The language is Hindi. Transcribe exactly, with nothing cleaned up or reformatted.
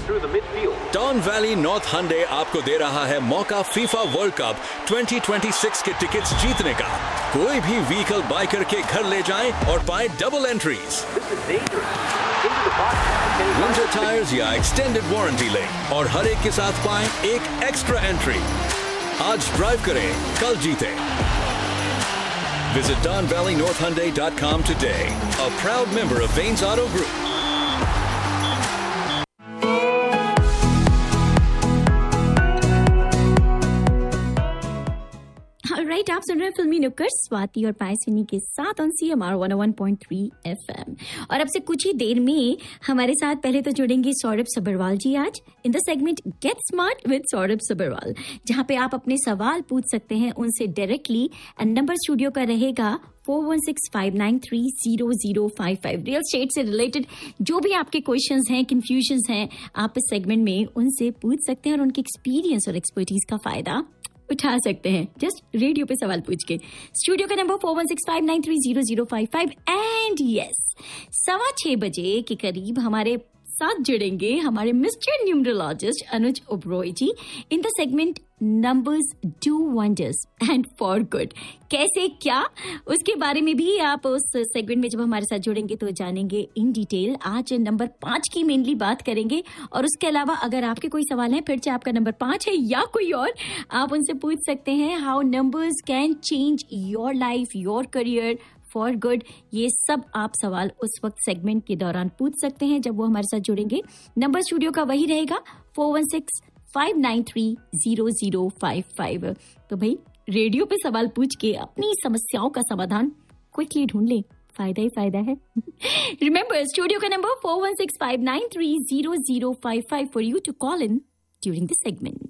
through the midfield. Don Valley North Hyundai आपको दे रहा है मौका FIFA world cup twenty twenty-six के टिकट्स जीतने का। कोई भी व्हीकल बाय करके घर ले जाएं और पाए double entries. This is dangerous. Into the box. Winter tyres या एक्सटेंडेड वारंटी लें और हर एक के साथ पाएं एक एक्स्ट्रा एंट्री। आज ड्राइव करें, कल जीतें। Visit don valley north hyundai dot com today. A proud member of Vanes Auto Group. Right, आप सुन रहे हैं फिल्मी नुक्कड़ स्वाति और पायस्विनी के साथ on CMR one oh one point three FM. और अब से कुछ ही देर में हमारे साथ पहले तो जुड़ेंगे सौरभ सब्बरवाल जी आज in the segment gate smart with Saurabh Sabharwal, जहां पे आप अपने सवाल पूछ सकते हैं उनसे डायरेक्टली। एंड नंबर स्टूडियो का रहेगा four one six five nine three zero zero five five। Real estate से रिलेटेड जो भी आपके क्वेश्चंस हैं, कंफ्यूजन्स हैं, आप इस सेगमेंट में उनसे पूछ सकते हैं और उनके एक्सपीरियंस और एक्सपर्टीज का फायदा उठा सकते हैं जस्ट रेडियो पे सवाल पूछ के। स्टूडियो का number four one six five nine three zero zero five five। And yes, सवा छह बजे के करीब हमारे साथ जुड़ेंगे हमारे mister numerologist Anuj Oberoi ji in the segment numbers do wonders and for good. कैसे क्या, उसके बारे में भी आप उस सेगमेंट में जब हमारे साथ जुड़ेंगे तो जानेंगे इन डिटेल। आज नंबर पांच की मेनली बात करेंगे और उसके अलावा अगर आपके कोई सवाल है, फिर चाहे आपका नंबर पांच है या कोई और, आप उनसे पूछ सकते हैं how numbers can change your life, your career for good. ये सब आप सवाल उस वक्त सेगमेंट के दौरान पूछ सकते हैं जब वो हमारे साथ जुड़ेंगे। नंबर स्टूडियो का वही रहेगा four one six five nine three zero zero five five। तो भाई रेडियो पे सवाल पूछ के अपनी समस्याओं का समाधान क्विकली ढूंढ ले, फायदा ही फायदा है। रिमेंबर, स्टूडियो का number four one six five nine three zero zero five five for you to call in during the segment.